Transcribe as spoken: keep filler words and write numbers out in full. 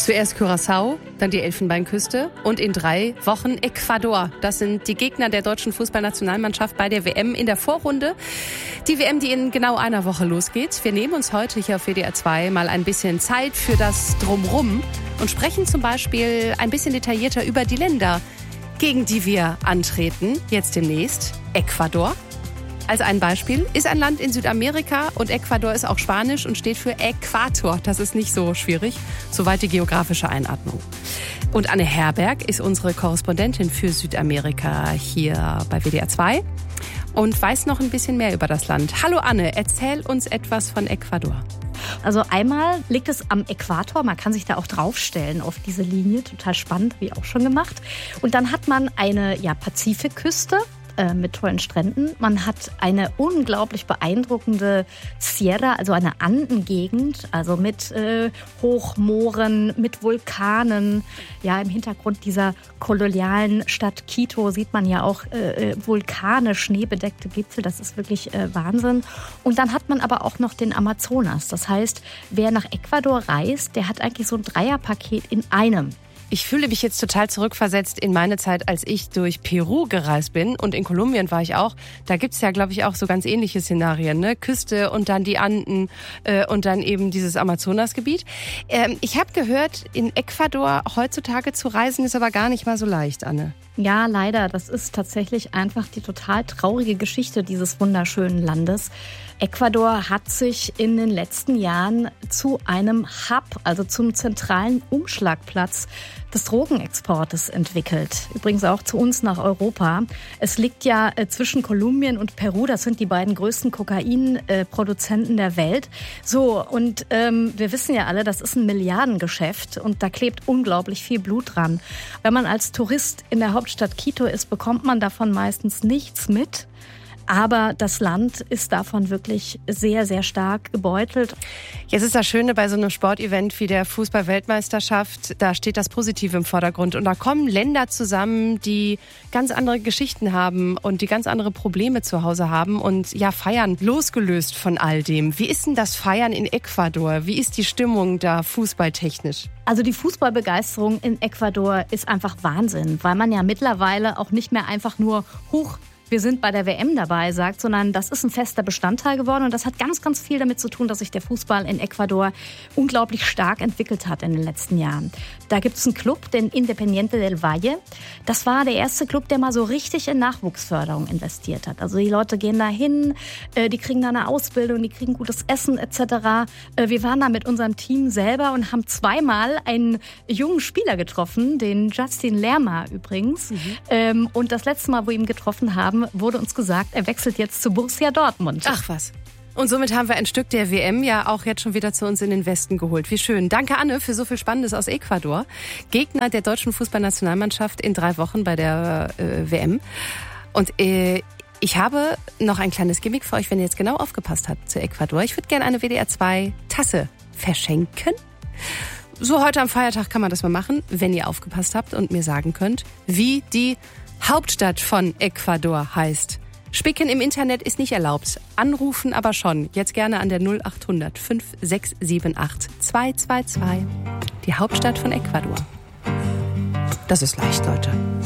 Zuerst Curaçao, dann die Elfenbeinküste und in drei Wochen Ecuador. Das sind die Gegner der deutschen Fußballnationalmannschaft bei der W M in der Vorrunde. Die W M, die in genau einer Woche losgeht. Wir nehmen uns heute hier auf W D R zwei mal ein bisschen Zeit für das Drumrum und sprechen zum Beispiel ein bisschen detaillierter über die Länder, gegen die wir antreten. Jetzt demnächst Ecuador. Als ein Beispiel ist ein Land in Südamerika und Ecuador ist auch Spanisch und steht für Äquator. Das ist nicht so schwierig, soweit die geografische Einordnung. Und Anne Herberg ist unsere Korrespondentin für Südamerika hier bei W D R zwei und weiß noch ein bisschen mehr über das Land. Hallo Anne, erzähl uns etwas von Ecuador. Also einmal liegt es am Äquator, man kann sich da auch draufstellen auf diese Linie, total spannend, habe ich auch schon gemacht. Und dann hat man eine ja, Pazifikküste mit tollen Stränden. Man hat eine unglaublich beeindruckende Sierra, also eine Andengegend, also mit äh, Hochmooren, mit Vulkanen. Ja, im Hintergrund dieser kolonialen Stadt Quito sieht man ja auch äh, Vulkane, schneebedeckte Gipfel. Das ist wirklich äh, Wahnsinn. Und dann hat man aber auch noch den Amazonas. Das heißt, wer nach Ecuador reist, der hat eigentlich so ein Dreierpaket in einem. Ich fühle mich jetzt total zurückversetzt in meine Zeit, als ich durch Peru gereist bin. Und in Kolumbien war ich auch. Da gibt's ja, glaube ich, auch so ganz ähnliche Szenarien, ne? Küste und dann die Anden äh, und dann eben dieses Amazonasgebiet. Ähm, ich habe gehört, in Ecuador heutzutage zu reisen ist aber gar nicht mal so leicht, Anne. Ja, leider. Das ist tatsächlich einfach die total traurige Geschichte dieses wunderschönen Landes. Ecuador hat sich in den letzten Jahren zu einem Hub, also zum zentralen Umschlagplatz des Drogenexportes entwickelt. Übrigens auch zu uns nach Europa. Es liegt ja zwischen Kolumbien und Peru. Das sind die beiden größten Kokainproduzenten der Welt. So, und ähm, wir wissen ja alle, das ist ein Milliardengeschäft und da klebt unglaublich viel Blut dran. Wenn man als Tourist in der Hauptstadt Quito ist, bekommt man davon meistens nichts mit. Aber das Land ist davon wirklich sehr, sehr stark gebeutelt. Jetzt ist das Schöne bei so einem Sportevent wie der Fußball-Weltmeisterschaft, da steht das Positive im Vordergrund. Und da kommen Länder zusammen, die ganz andere Geschichten haben und die ganz andere Probleme zu Hause haben und ja feiern, losgelöst von all dem. Wie ist denn das Feiern in Ecuador? Wie ist die Stimmung da fußballtechnisch? Also die Fußballbegeisterung in Ecuador ist einfach Wahnsinn, weil man ja mittlerweile auch nicht mehr einfach nur hoch wir sind bei der W M dabei sagt, sondern das ist ein fester Bestandteil geworden. Und das hat ganz, ganz viel damit zu tun, dass sich der Fußball in Ecuador unglaublich stark entwickelt hat in den letzten Jahren. Da gibt es einen Club, den Independiente del Valle. Das war der erste Club, der mal so richtig in Nachwuchsförderung investiert hat. Also die Leute gehen da hin, die kriegen da eine Ausbildung, die kriegen gutes Essen et cetera. Wir waren da mit unserem Team selber und haben zweimal einen jungen Spieler getroffen, den Justin Lerma übrigens. Mhm. Und das letzte Mal, wo wir ihn getroffen haben, wurde uns gesagt, er wechselt jetzt zu Borussia Dortmund. Ach was. Und somit haben wir ein Stück der W M ja auch jetzt schon wieder zu uns in den Westen geholt. Wie schön. Danke, Anne, für so viel Spannendes aus Ecuador. Gegner der deutschen Fußballnationalmannschaft in drei Wochen bei der äh, W M. Und äh, ich habe noch ein kleines Gimmick für euch, wenn ihr jetzt genau aufgepasst habt zu Ecuador. Ich würde gerne eine W D R zwei Tasse verschenken. So heute am Feiertag kann man das mal machen, wenn ihr aufgepasst habt und mir sagen könnt, wie die Hauptstadt von Ecuador heißt. Spicken im Internet ist nicht erlaubt. Anrufen aber schon. Jetzt gerne an der null acht hundert fünf sechs sieben acht zwei zwei zwei. Die Hauptstadt von Ecuador. Das ist leicht, Leute.